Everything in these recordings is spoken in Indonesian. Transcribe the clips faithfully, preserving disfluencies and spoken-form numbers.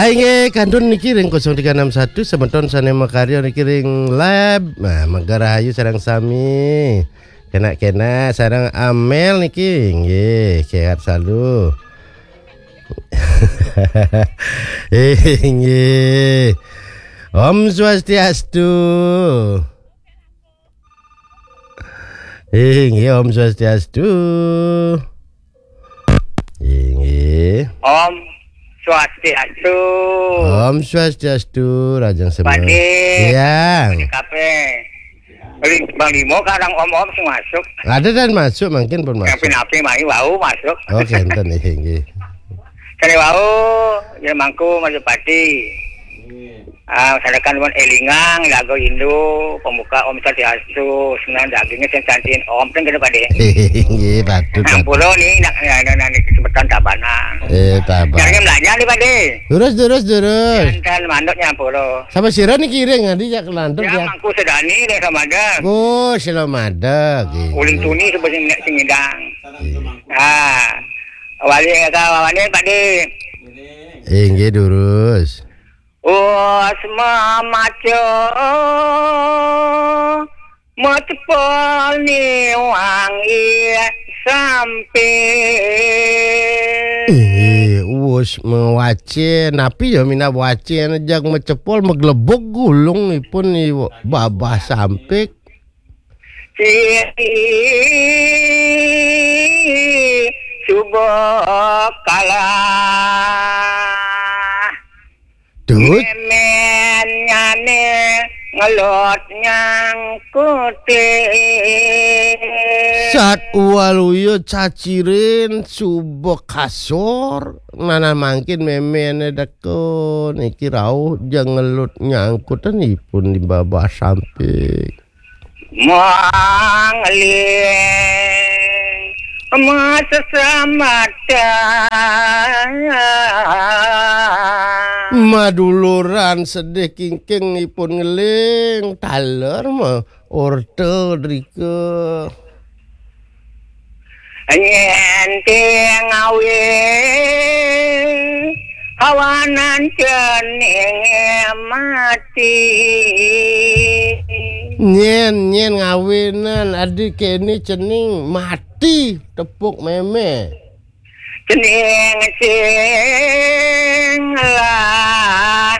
Aing kandun niki ring nol tiga enam satu semeton sane makarya niki ring lab. Nah, mangga rahayu sareng sami. Kena-kena sareng Amel niki nggih, sehat selalu. Eh nggih. Om Swastiastu. Eh nggih Om Swastiastu. Nggih. Om Swastiastu. Om Swastiastu, Rajang Semua. Pagi. Iya. Di kafe. Bang Limo kadang om-om sing masuk. Ada dan masuk, mungkin pun masuk. Yang pinapi mari wau masuk. Oh, enten nih nggih. Kali wau ya mangku masuk pati. Ah, sadakan pun elingang lagu Indo pembuka Om Swastiastu, senang dagingnya sencantin om teng gede pade. Nggih, patut. Pulau nih nak nak kesempatan tabanan. Eh, tabah. Jangan belajar nih pade. Durus durus durus. Dan mandoknya pulau. Sama sira nih kiring ngadi jak lantur Ya ya. mangku sedani deh sama ada. Oh, sila madag. Uling tuni sebenarnya nek sing ngidang. Ah. Wali kata wawane pade. Eh, nggih durus. Osma macho matpal ni wangi sampai Eh, wis mewace napi ya mina wace jak mecepol meglebok gulung nipun ni babah sampik. si subuh kala Dut. Memen nyane ngelot nyang kutih Sat waluyo cacirin subok kasor nana mangkin memene deko niki rauh jangelut nyangkutan ipun di babah sampik. Mangling masa samata Maduluran sedih kingking ipun ngeling taler mah order rike. Nyente ngawe hawanan cening mati Nyen nyen ngawinan adik kene cening mati tepuk meme. cening sing lah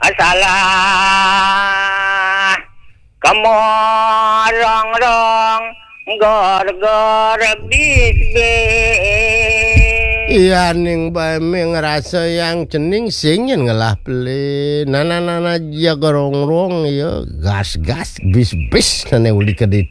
asalah kamu rong rong gor gor bisbe Iya ning bame ngerasa yang cening singin ngelah beli nana nana dia gorong rong ya gas gas bis bis nane uli kedit